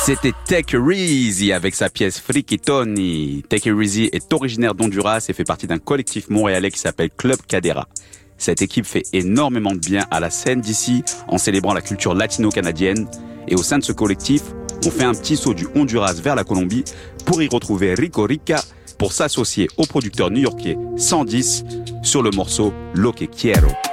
C'était Take It Easy avec sa pièce Freaky Tony. Take It Easy est originaire d'Honduras et fait partie d'un collectif montréalais qui s'appelle Club Cadera. Cette équipe fait énormément de bien à la scène d'ici en célébrant la culture latino-canadienne. Et au sein de ce collectif, on fait un petit saut du Honduras vers la Colombie pour y retrouver Rico Rica pour s'associer au producteur new-yorkais 110 sur le morceau Lo que quiero.